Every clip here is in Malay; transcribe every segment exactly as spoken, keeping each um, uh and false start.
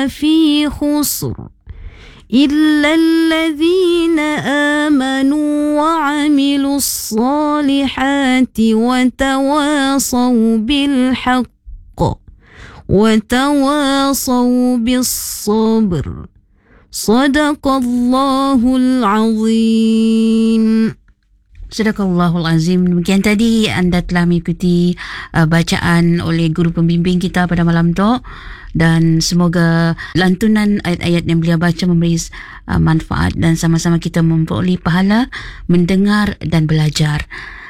في خسر إلا الذين آمنوا وعملوا الصالحات وتواصوا بالحق وتواصوا بالصبر صدق الله العظيم. Sadaqallahul Azim. Demikian tadi anda telah mengikuti uh, bacaan oleh guru pembimbing kita pada malam tu, dan semoga lantunan ayat-ayat yang beliau baca memberi uh, manfaat dan sama-sama kita memperoleh pahala mendengar dan belajar.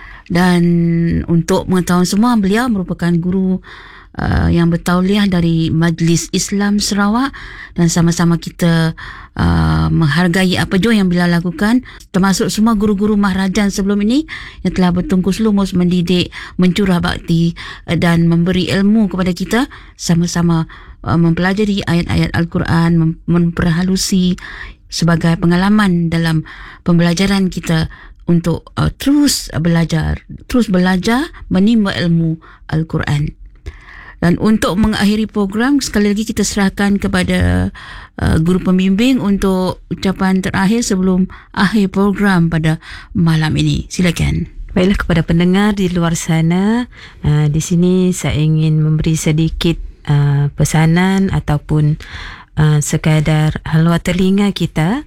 Dan untuk mengetahui semua, beliau merupakan guru Uh, yang bertauliah dari Majlis Islam Sarawak, dan sama-sama kita uh, menghargai apa jua yang beliau lakukan, termasuk semua guru-guru mahrajan sebelum ini yang telah bertungkus lumus mendidik, mencurah bakti uh, dan memberi ilmu kepada kita, sama-sama uh, mempelajari ayat-ayat Al-Quran, mem- memperhalusi sebagai pengalaman dalam pembelajaran kita untuk uh, terus belajar, terus belajar menimba ilmu Al-Quran. Dan untuk mengakhiri program, sekali lagi kita serahkan kepada uh, guru pembimbing untuk ucapan terakhir sebelum akhir program pada malam ini. Silakan. Baiklah, kepada pendengar di luar sana, uh, di sini saya ingin memberi sedikit uh, pesanan ataupun uh, sekadar haluan telinga kita.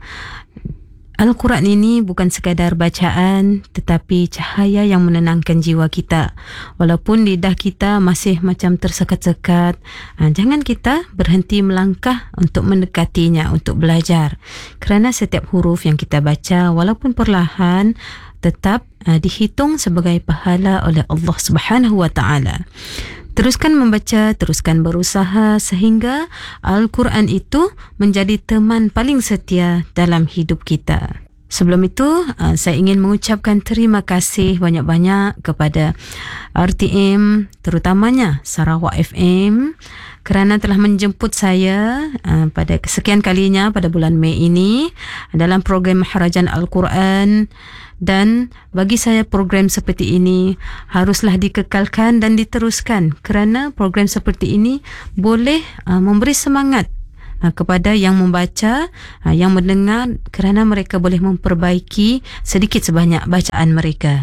Al-Quran ini bukan sekadar bacaan, tetapi cahaya yang menenangkan jiwa kita. Walaupun lidah kita masih macam tersekat-sekat, jangan kita berhenti melangkah untuk mendekatinya, untuk belajar. Kerana setiap huruf yang kita baca, walaupun perlahan, tetap dihitung sebagai pahala oleh Allah Subhanahu wa Ta'ala. Teruskan membaca, teruskan berusaha sehingga Al-Quran itu menjadi teman paling setia dalam hidup kita. Sebelum itu, saya ingin mengucapkan terima kasih banyak-banyak kepada R T M, terutamanya Sarawak F M, kerana telah menjemput saya pada kesekian kalinya pada bulan Mei ini dalam program Mahrajan Al-Quran. Dan bagi saya program seperti ini haruslah dikekalkan dan diteruskan, kerana program seperti ini boleh uh, memberi semangat uh, kepada yang membaca, uh, yang mendengar, kerana mereka boleh memperbaiki sedikit sebanyak bacaan mereka.